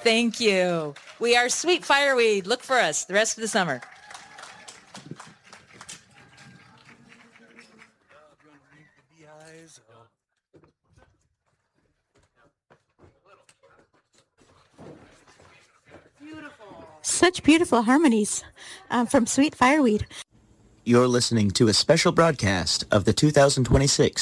Thank you. We are Sweet Fireweed. Look for us the rest of the summer. Such beautiful harmonies from Sweet Fireweed. You're listening to a special broadcast of the 2026